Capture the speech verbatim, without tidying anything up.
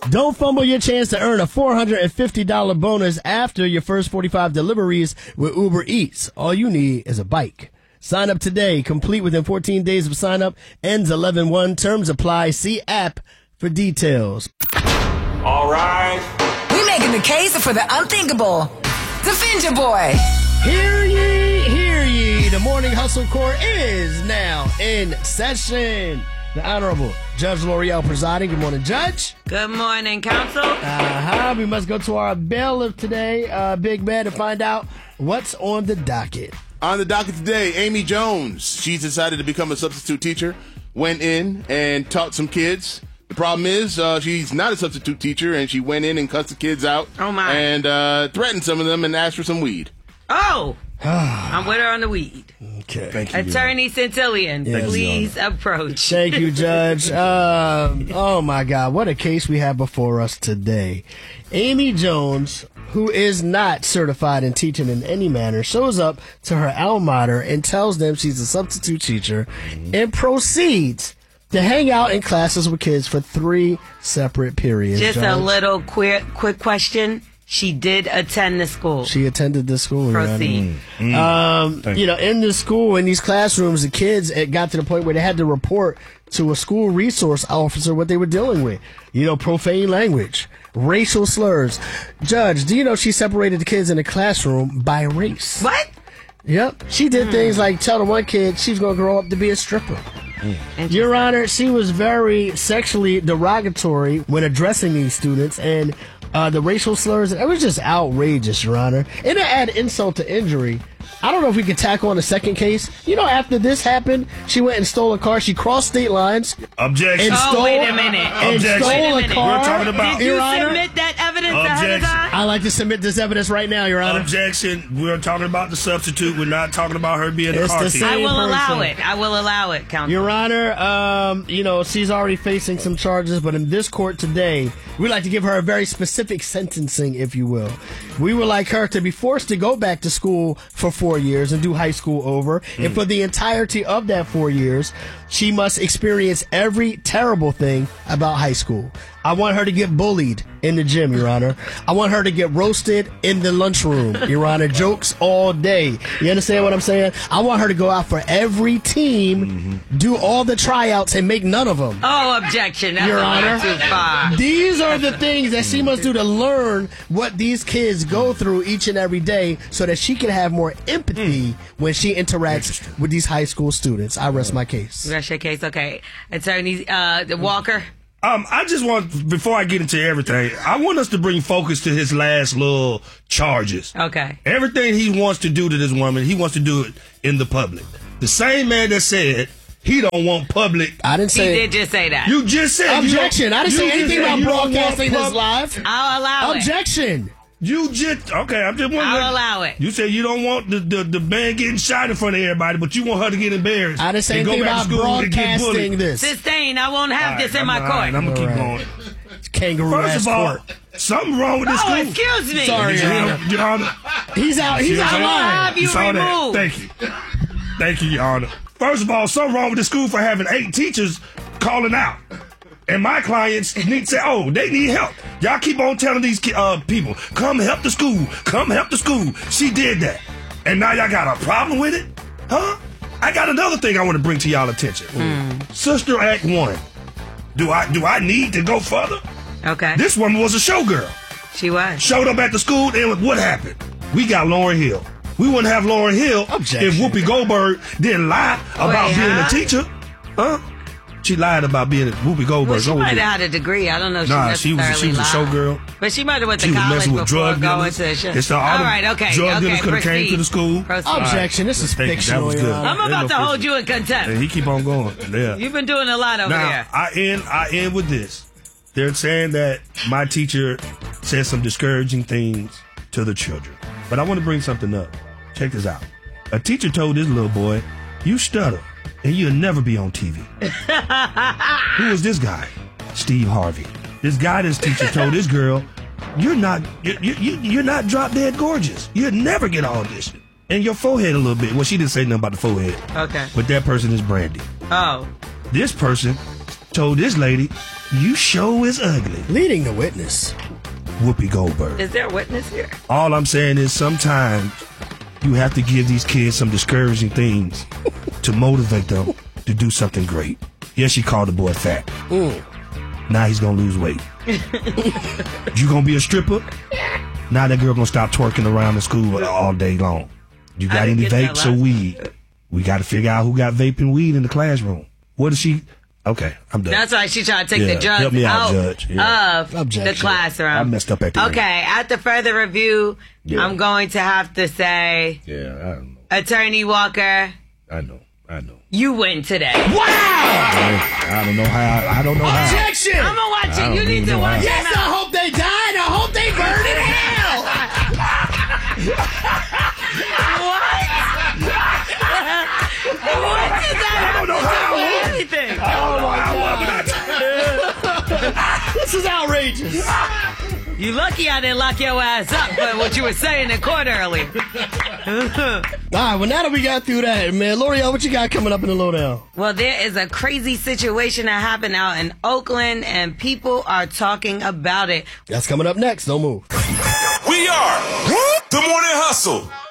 Don't fumble your chance to earn a four hundred fifty dollars bonus after your first forty-five deliveries with Uber Eats. All you need is a bike. Sign up today. Complete within fourteen days of sign up. Ends eleven one. Terms apply. See app for details. All right. We making the case for the unthinkable. Defend your boy. Hear ye, hear ye. The Morning Hustle Court is now in session. The Honorable Judge L'Oreal presiding. Good morning, Judge. Good morning, Counsel. Uh-huh. We must go to our bailiff today, uh, Big Man, to find out what's on the docket. On the docket today, Amy Jones. She's decided to become a substitute teacher. Went in and taught some kids. The problem is uh, she's not a substitute teacher, and she went in and cussed the kids out. Oh, my. And uh, threatened some of them and asked for some weed. Oh, I'm with her on the weed. Okay. Thank you. Attorney Centillion, Yes. please approach. Thank you, Judge. Um, oh, my God. What a case we have before us today. Amy Jones, who is not certified in teaching in any manner, shows up to her alma mater and tells them she's a substitute teacher and proceeds to hang out in classes with kids for three separate periods. Just Judge. a little quick, quick question. She did attend the school. She attended the school. Proceed. Um, you know, in the school, in these classrooms, the kids, it got to the point where they had to report to a school resource officer what they were dealing with. You know, profane language, racial slurs. Judge, do you know she separated the kids in the classroom by race? What? Yep. She did things like tell the one kid she's going to grow up to be a stripper. Your Honor, she was very sexually derogatory when addressing these students, and uh, the racial slurs, it was just outrageous, Your Honor. And to add insult to injury, I don't know if we could tackle on a second case. You know, after this happened, she went and stole a car. She crossed state lines. Objection. And Oh, stole, wait a minute. And Objection. stole Wait a a minute. car. We're talking about- Did you Your Honor, submit that evidence ahead of Objection. time? I'd like to submit this evidence right now, Your Honor. Objection. We're talking about the substitute. We're not talking about her being It's a car the thief. same- I will person. allow it. I will allow it, Counsel. Your Honor, um, you know, she's already facing some charges, but in this court today, we'd like to give her a very specific sentencing, if you will. We would like her to be forced to go back to school for four years and do high school over. And for the entirety of that four years, she must experience every terrible thing about high school. I want her to get bullied in the gym, Your Honor. I want her to get roasted in the lunchroom, Your Honor. Jokes all day. You understand what I'm saying? I want her to go out for every team, do all the tryouts, and make none of them. Oh, objection. That's Your a Honor, little too far. these are the things that she must do to learn what these kids go through each and every day so that she can have more empathy when she interacts with these high school students. I rest my case. That's your case. Okay. Attorney uh, Walker. Um, I just want, before I get into everything, I want us to bring focus to his last little charges. Okay. Everything he wants to do to this woman, he wants to do it in the public. The same man that said he don't want public. I didn't He say did just say that. You just said you objection. don't- I didn't you say just anything said about you don't want broadcasting this pub- live. I'll allow it. Objection. You just okay. I'm just wondering. I'll allow it. You said you don't want the, the the man getting shot in front of everybody, but you want her to get embarrassed. I didn't say and go anything back to about school and get bullied. broadcasting this. Sustain. I won't have All this right, in my I'm, all court. right, I'm gonna keep All going. right. Kangaroo First ass of all, court. something wrong with this Oh, school. excuse me. Sorry, Your Honor. Your Honor. He's out. He's You out saw of that? line. Have you saw that? removed? Thank you. Thank you, Your Honor. First of all, something wrong with the school for having eight teachers calling out. And my clients need to say, oh, they need help. Y'all keep on telling these ki- uh, people, come help the school. Come help the school. She did that. And now y'all got a problem with it? Huh? I got another thing I want to bring to y'all attention. Mm. Sister Act one. Do I do I need to go further? Okay. This woman was a showgirl. She was. Showed up at the school, and what happened? We got Lauryn Hill. We wouldn't have Lauryn Hill Objection. if Whoopi Goldberg didn't lie about Wait, being huh? a teacher. Huh? She lied about being a Whoopi Goldberg. Well, she Go might with have it. had a degree. I don't know if Nah, she she was necessarily she was a lied. showgirl. But she might have went to She was college messing with before drug going dealers. to show. It's the- all All the right, okay. drug okay, dealers coulda came proceed. to the school. Proceed. Objection. This is Thank you. That fictional, was Your good. Honor. I'm Ain't about no to hold fiction. you in contempt. And he keep on going. Yeah. You've been doing a lot over Now there. I end I end with this. They're saying that my teacher said some discouraging things to the children. But I want to bring something up. Check this out. A teacher told this little boy, you stutter and you'll never be on T V. Who is this guy? Steve Harvey. This guidance teacher told this girl, you're not you, you, you're not drop dead gorgeous. You'll never get auditioned. And your forehead a little bit. Well, she didn't say nothing about the forehead. Okay. But that person is Brandy. Oh. This person told this lady, You sure is ugly. Leading the witness. Whoopi Goldberg. Is there a witness here? All I'm saying is sometimes you have to give these kids some discouraging things to motivate them to do something great. Yes, she called the boy fat. Mm. Now he's gonna lose weight. You gonna be a stripper? Now that girl gonna stop twerking around the school all day long. You got any vapes or weed? We got to figure out who got vape and weed in the classroom. What is she? Okay, I'm done. That's why she tried to take Yeah, the drugs help me out, out Judge. Yeah. of Objection. the classroom. I messed up at the Okay, after further review, Yeah. I'm going to have to say, Yeah, I don't know. Attorney Walker, I know. I know. you win today. Wow! I don't know how. I don't know how. Objection! I'm gonna watch I it. don't You need even to know watch how. it. Yes, now. I hope they die and I hope they burn in hell! What? What did that have to do with anything? This is outrageous. You lucky I didn't lock your ass up for what you were saying in court earlier. All right, well, now that we got through that, man, L'Oreal, what you got coming up in the lowdown? Well, there is a crazy situation that happened out in Oakland, and people are talking about it. That's coming up next. Don't move. We are the Morning Hustle.